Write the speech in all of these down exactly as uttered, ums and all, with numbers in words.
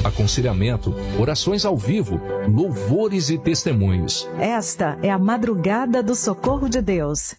aconselhamento, orações ao vivo, louvores e testemunhos. Esta é a Madrugada do Socorro de Deus.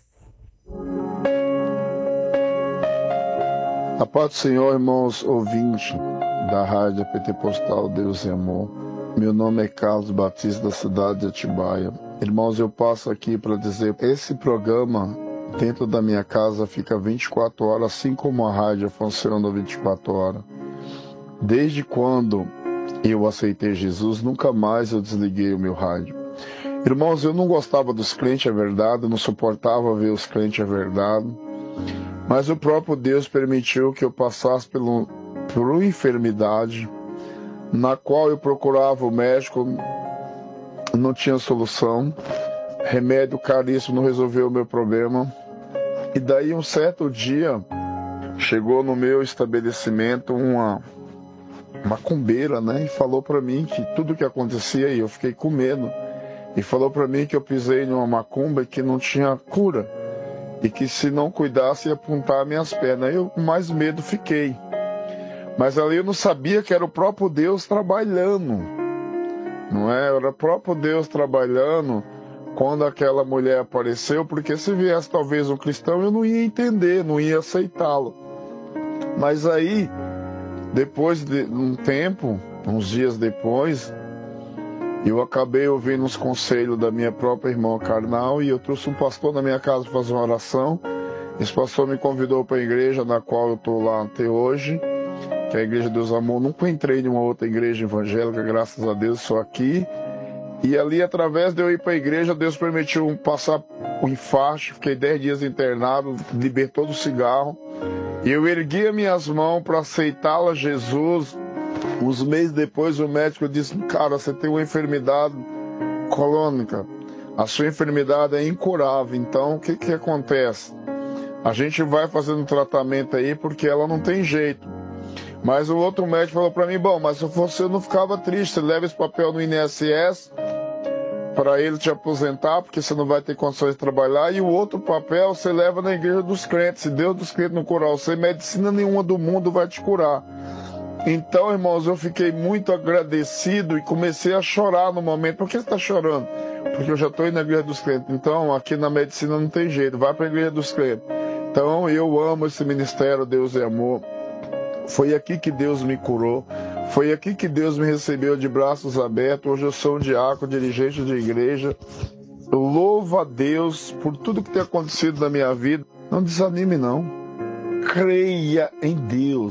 A paz do Senhor, irmãos ouvintes da Rádio Pentecostal Deus e Amor. Meu nome é Carlos Batista, da cidade de Atibaia. Irmãos, eu passo aqui para dizer que esse programa dentro da minha casa fica vinte e quatro horas, assim como a rádio funciona vinte e quatro horas. Desde quando eu aceitei Jesus, nunca mais eu desliguei o meu rádio. Irmãos, eu não gostava dos crentes, é verdade, eu não suportava ver os crentes, é verdade. Mas o próprio Deus permitiu que eu passasse pelo, por uma enfermidade na qual eu procurava o médico, não tinha solução, remédio caríssimo não resolveu o meu problema. E daí um certo dia chegou no meu estabelecimento uma macumbeira, né? E falou para mim que tudo que acontecia, e eu fiquei com medo, e falou para mim que eu pisei em uma macumba e que não tinha cura. E que se não cuidasse ia apontar minhas pernas. Eu com mais medo fiquei. Mas ali eu não sabia que era o próprio Deus trabalhando. Não é? Era o próprio Deus trabalhando quando aquela mulher apareceu. Porque se viesse talvez um cristão eu não ia entender, não ia aceitá-lo. Mas aí, depois de um tempo, uns dias depois, eu acabei ouvindo os conselhos da minha própria irmã carnal e eu trouxe um pastor na minha casa para fazer uma oração. Esse pastor me convidou para a igreja na qual eu estou lá até hoje, que é a Igreja Deus Amor. Nunca entrei em uma outra igreja evangélica, graças a Deus, só aqui. E ali, através de eu ir para a igreja, Deus permitiu passar o infarto, fiquei dez dias internado, libertou do cigarro. E eu ergui as minhas mãos para aceitá-la, Jesus. Uns meses depois o médico disse, cara, você tem uma enfermidade colônica, a sua enfermidade é incurável, então o que que acontece? A gente vai fazendo tratamento aí porque ela não tem jeito. Mas o outro médico falou para mim, bom, mas se você não ficava triste, você leva esse papel no I N S S para ele te aposentar, porque você não vai ter condições de trabalhar, e o outro papel você leva na igreja dos crentes, se Deus dos crentes não curar você, medicina nenhuma do mundo vai te curar. Então, irmãos, eu fiquei muito agradecido e comecei a chorar no momento. Por que você está chorando? Porque eu já estou indo na igreja dos crentes. Então, aqui na medicina não tem jeito, vai para a igreja dos crentes. Então, eu amo esse ministério, Deus é Amor. Foi aqui que Deus me curou. Foi aqui que Deus me recebeu de braços abertos. Hoje eu sou um diácono, dirigente de igreja. Eu louvo a Deus por tudo que tem acontecido na minha vida. Não desanime, não. Creia em Deus.